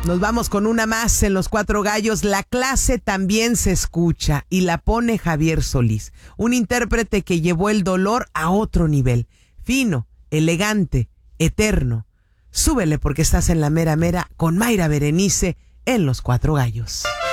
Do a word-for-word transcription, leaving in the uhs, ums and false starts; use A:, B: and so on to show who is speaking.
A: Nos vamos con una más en Los Cuatro Gallos. La clase también se escucha y la pone Javier Solís, un intérprete que llevó el dolor a otro nivel. Fino, elegante, eterno. Súbele porque estás en la mera mera con Mayra Berenice en Los Cuatro Gallos.